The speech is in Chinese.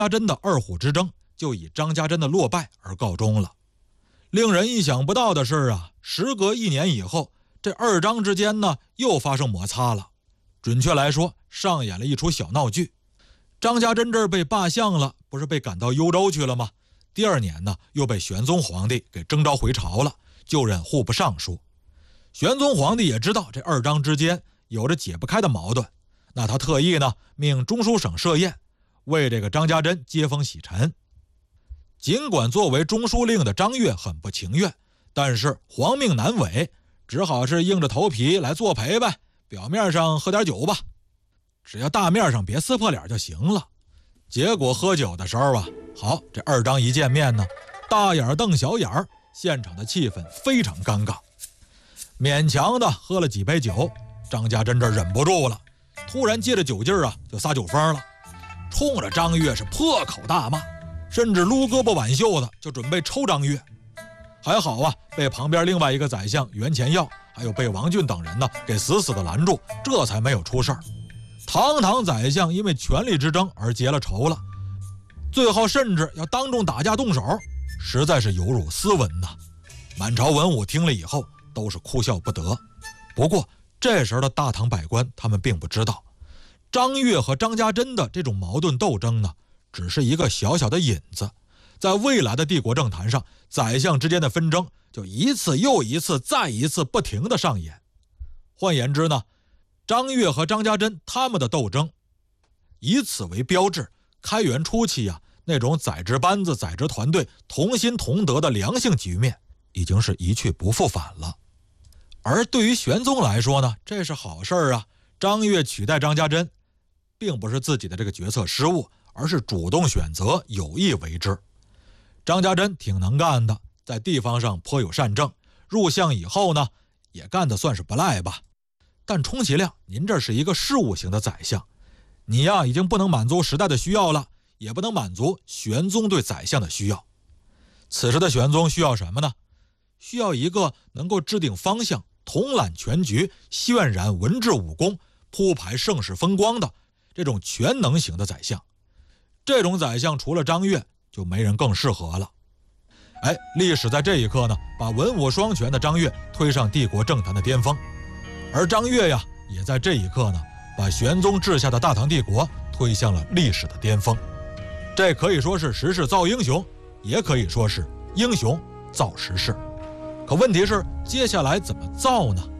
家珍的二虎之争就以张家珍的落败而告终了。令人意想不到的是啊，时隔1年以后，这二张之间呢又发生摩擦了。准确来说，上演了一出小闹剧。张家珍这儿被罢相了，不是被赶到幽州去了吗？第2年呢，又被玄宗皇帝给征召回朝了，就任户部尚书。玄宗皇帝也知道这二张之间有着解不开的矛盾，那他特意呢命中书省设宴，为这个张家珍接风洗尘。尽管作为中书令的张悦很不情愿，但是皇命难违，只好是硬着头皮来作陪呗，表面上喝点酒吧，只要大面上别撕破脸就行了。结果喝酒的时候啊，好，这二张一见面呢，大眼瞪小眼儿，现场的气氛非常尴尬。勉强的喝了几杯酒，张家珍这忍不住了，突然借着酒劲儿啊就撒酒疯了，冲着张悦是破口大骂，甚至撸胳膊挽袖子就准备抽张悦。还好啊，被旁边另外一个宰相袁前耀还有被王俊等人呢给死死的拦住，这才没有出事儿。堂堂宰相因为权力之争而结了仇了，最后甚至要当众打架动手，实在是有辱斯文呐。满朝文武听了以后都是哭笑不得。不过这时候的大唐百官他们并不知道，张悦和张家珍的这种矛盾斗争呢，只是一个小小的引子，在未来的帝国政坛上，宰相之间的纷争就一次又一次再一次不停地上演。换言之呢，张悦和张家珍他们的斗争以此为标志，开元初期啊，那种宰执班子宰执团队同心同德的良性局面已经是一去不复返了。而对于玄宗来说呢，这是好事啊，张悦取代张家珍并不是自己的这个决策失误，而是主动选择，有意为之。张家珍挺能干的，在地方上颇有善政，入相以后呢也干得算是不赖吧。但充其量您这是一个事务型的宰相，你呀已经不能满足时代的需要了，也不能满足玄宗对宰相的需要。此时的玄宗需要什么呢？需要一个能够制定方向、统揽全局、渲染文治武功、铺排盛世风光的这种全能型的宰相。这种宰相除了张悦就没人更适合了。历史在这一刻呢，把文武双全的张悦推上帝国政坛的巅峰，而张悦呀，也在这一刻呢，把玄宗治下的大唐帝国推向了历史的巅峰。这可以说是时势造英雄，也可以说是英雄造时势。可问题是，接下来怎么造呢？